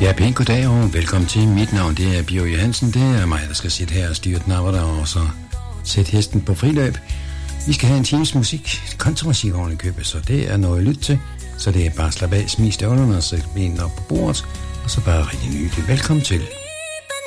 Ja, pænt goddag og velkommen til. Mit navn det er Bjørn Johansen. Det er mig, der skal sidde her og styre den arbejder og så sætte hesten på friløb. Vi skal have en times musik, kontramusik oven i købet, så det er noget at lytte til. Så det er bare slap af, smig støvlerne og sæt benene op på bordet, og så bare rigtig nydeligt. Velkommen til.